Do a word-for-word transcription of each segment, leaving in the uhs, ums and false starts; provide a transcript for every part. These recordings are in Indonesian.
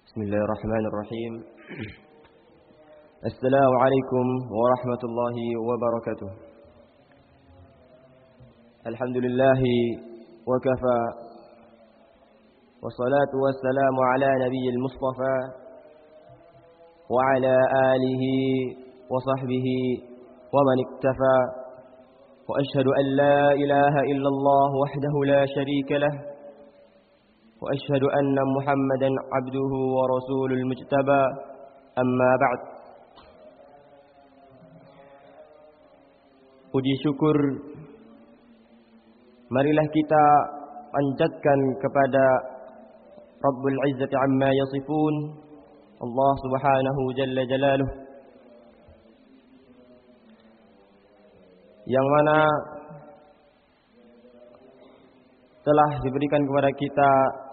Bismillahirrahmanirrahim. Assalamualaikum warahmatullahi wabarakatuh. Alhamdulillahi wa kafa. Wassalatu wassalamu ala nabiyil mustafa wa ala alihi wa sahbihi wa man iktafa. Wa ashhadu an la ilaha illallah wahdahu la sharika lah. وأشهد أن محمدا عبده ورسول المجتبى أما بعد. Puji syukur marilah kita panjatkan kepada Rabbul Izzati amma yasifun, Allah Subhanahu jalla jalaluh, yang mana telah diberikan kepada kita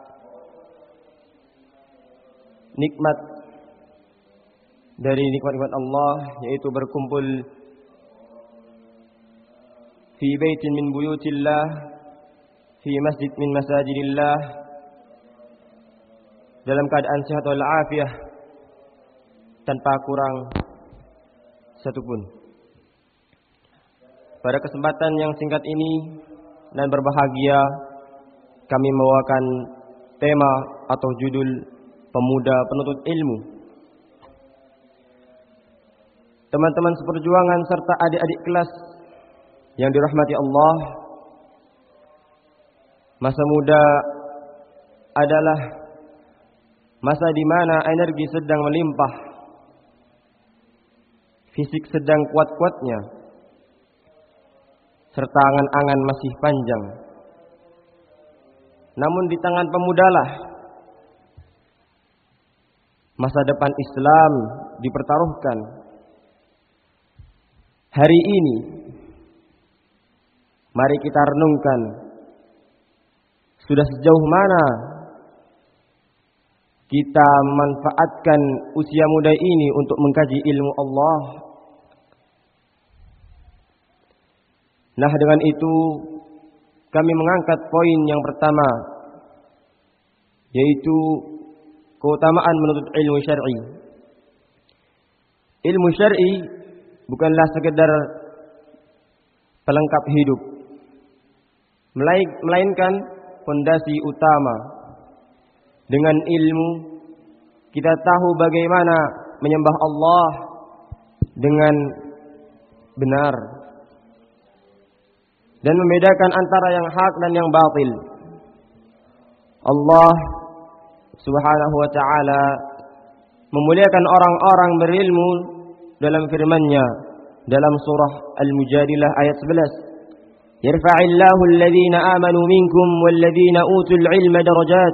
nikmat dari nikmat-nikmat Allah, yaitu berkumpul fi baitin min buyutillah, fi masjid min masajidillah, dalam keadaan sehat wal afiyah, tanpa kurang satupun. Pada kesempatan yang singkat ini dan berbahagia, kami membawakan tema atau judul Pemuda Penuntut Ilmu. Teman-teman seperjuangan serta adik-adik kelas yang dirahmati Allah, masa muda adalah masa di mana energi sedang melimpah, fisik sedang kuat-kuatnya, serta angan-angan masih panjang. Namun di tangan pemudalah masa depan Islam dipertaruhkan. Hari ini mari kita renungkan, sudah sejauh mana kita memanfaatkan usia muda ini untuk mengkaji ilmu Allah. Nah, dengan itu kami mengangkat poin yang pertama, yaitu keutamaan menuntut ilmu syar'i. Ilmu syar'i bukanlah sekedar pelengkap hidup, melainkan fondasi utama. Dengan ilmu kita tahu bagaimana menyembah Allah dengan benar dan membedakan antara yang hak dan yang batil. Allah Subhanahu wa ta'ala memuliakan orang-orang berilmu dalam firman-Nya dalam surah Al-Mujadilah ayat sebelas. Yarfa'illahu alladhina amanu minkum walladhina utul ilma darajat